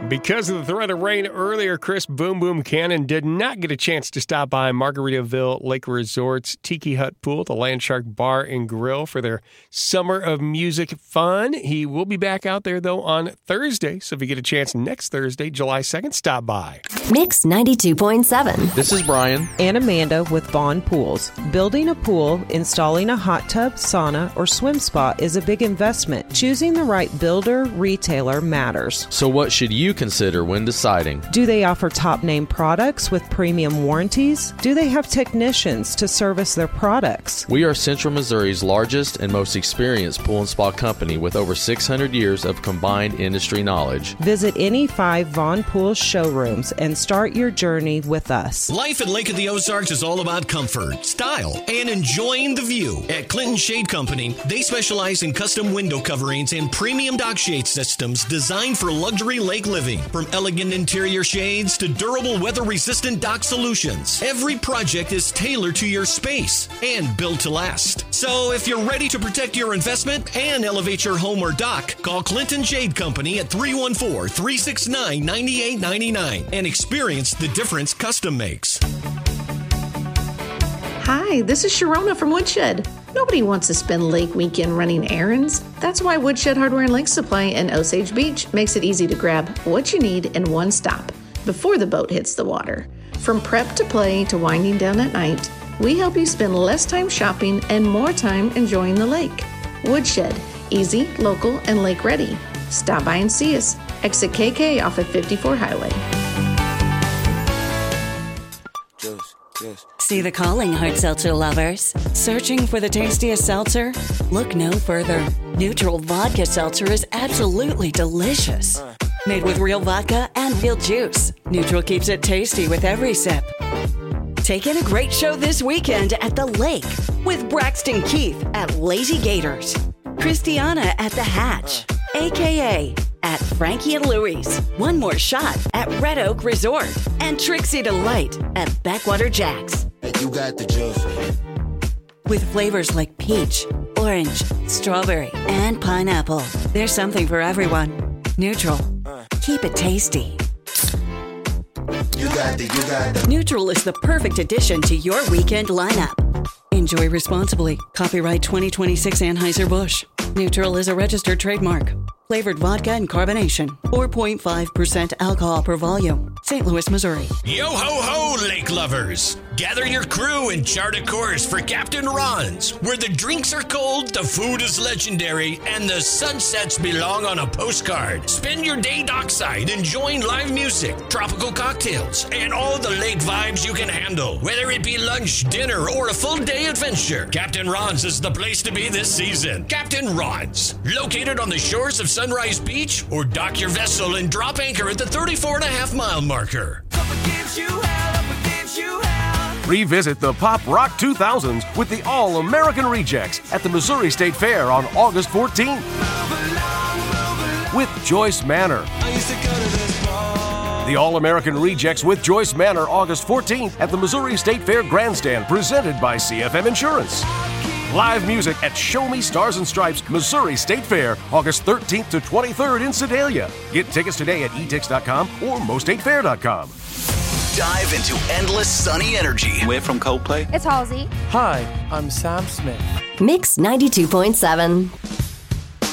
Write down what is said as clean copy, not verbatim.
Because of the threat of rain earlier, Chris Boom Boom Cannon did not get a chance to stop by Margaritaville Lake Resort's Tiki Hut Pool, the Landshark Bar and Grill, for their Summer of Music fun. He will be back out there, though, on Thursday. So if you get a chance next Thursday, July 2nd, stop by. Mix 92.7. This is Brian and Amanda with Vaughn Pools. Building a pool, installing a hot tub, sauna, or swim spa is a big investment. Choosing the right builder, retailer matters. So what should you consider when deciding? Do they offer top-name products with premium warranties? Do they have technicians to service their products? We are Central Missouri's largest and most experienced pool and spa company with over 600 years of combined industry knowledge. Visit any 5 Vaughn Pools showrooms and start your journey with us. Life at Lake of the Ozarks is all about comfort, style, and enjoying the view. At Clinton Shade Company, they specialize in custom window coverings and premium dock shade systems designed for luxury lake living. From elegant interior shades to durable weather-resistant dock solutions, every project is tailored to your space and built to last. So if you're ready to protect your investment and elevate your home or dock, call Clinton Shade Company at 314-369-9899 and experience the difference custom makes. Hi, this is Sharona from Woodshed. Nobody wants to spend lake weekend running errands. That's why Woodshed Hardware and Lake Supply in Osage Beach makes it easy to grab what you need in one stop before the boat hits the water. From prep to play to winding down at night, we help you spend less time shopping and more time enjoying the lake. Woodshed, easy, local, and lake ready. Stop by and see us. Exit KK off at 54 Highway. See the calling, hard seltzer lovers. Searching for the tastiest seltzer? Look no further. Neutral Vodka Seltzer is absolutely delicious. Made with real vodka and real juice. Neutral keeps it tasty with every sip. Take in a great show this weekend at the lake with Braxton Keith at Lazy Gators, Christiana at the Hatch, a.k.a. at Frankie and Louie's, One More Shot at Red Oak Resort, and Trixie Delight at Backwater Jacks. You got the juice. With flavors like peach, orange, strawberry, and pineapple. There's something for everyone. Neutral. Keep it tasty. You got the. Neutral is the perfect addition to your weekend lineup. Enjoy responsibly. Copyright 2026 Anheuser-Busch. Neutral is a registered trademark. Flavored vodka and carbonation. 4.5% alcohol per volume. St. Louis, Missouri. Yo-ho-ho, lake lovers! Gather your crew and chart a course for Captain Ron's, where the drinks are cold, the food is legendary, and the sunsets belong on a postcard. Spend your day dockside enjoying live music, tropical cocktails, and all the lake vibes you can handle. Whether it be lunch, dinner, or a full-day adventure, Captain Ron's is the place to be this season. Captain Ron's, located on the shores of Sunrise Beach, or dock your vessel and drop anchor at the 34.5-mile marker. Revisit the Pop Rock 2000s with the All-American Rejects at the Missouri State Fair on August 14th. With Joyce Manor. The All-American Rejects with Joyce Manor August 14th at the Missouri State Fair Grandstand, presented by CFM Insurance. Live music at Show Me Stars and Stripes Missouri State Fair August 13th to 23rd in Sedalia. Get tickets today at etix.com or mostatefair.com. Dive into endless sunny energy. We're from Coldplay. It's Halsey. Hi, I'm Sam Smith. Mix 92.7.